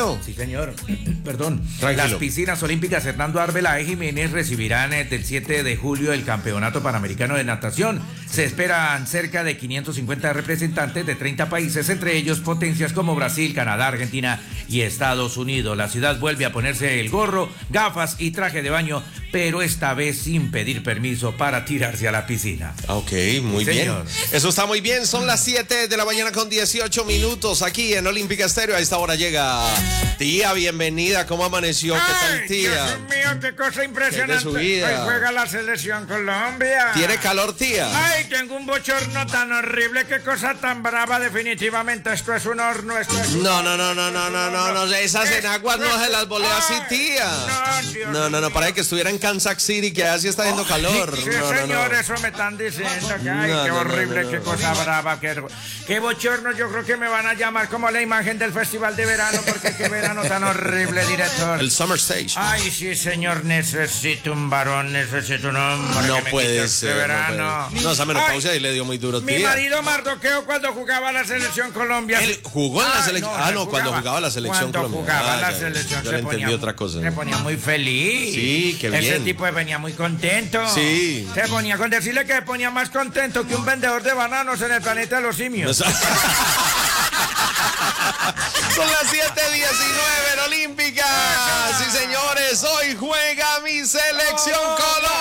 Ricardo. Sí, señor. Perdón. Tranquilo. Las piscinas olímpicas Hernando Arbeláez Jiménez recibirán del 7 de julio el Campeonato Panamericano de Natación. Se esperan cerca de 550 representantes de 30 países, entre ellos potencias como Brasil, Canadá, Argentina y Estados Unidos. La ciudad vuelve a ponerse el gorro, gafas y traje de baño, pero esta vez sin pedir permiso para tirarse a la piscina. Ok, muy bien. Eso está muy bien. Son las 7 de la mañana con 18 minutos aquí en Olímpica Estéreo. A esta hora llega tía, bienvenida. ¿Cómo amaneció? ¿Qué tal, tía? Dios mío, qué cosa impresionante. ¿Qué es de su vida? Hoy juega la selección Colombia. ¿Tiene calor, tía? Ay, tengo un bochorno tan horrible, qué cosa tan brava. Definitivamente esto es un horno, esto es un No, esas enaguas no se las volé así, tía. No, parece que estuviera en Kansas City, que así está haciendo calor. Sí, señor, eso me están diciendo. Que, ay, qué horrible, qué cosa brava, qué bochorno. Yo creo que me van a llamar como la imagen del festival de verano, porque qué verano tan horrible, director. El Summer Stage. Ay, sí, señor, necesito un varón, necesito un hombre. No que me puede quite ser. este verano. No, esa menopausia ahí le dio muy duro, tía. Mi marido Mardoqueo cuando jugaba la selección Colombia. ¿Él jugó en la selección? Cuando jugaba la selección Cuando Colombia. jugaba la selección yo se entendí ponía, otra cosa. se ponía muy feliz. Sí, qué bien. Ese tipo venía muy contento. Sí. Se ponía con decirle que se ponía más contento que un vendedor de bananos en el planeta de los simios. Son las 7:19 en Olímpica. Sí, señores, hoy juega mi selección Colombia.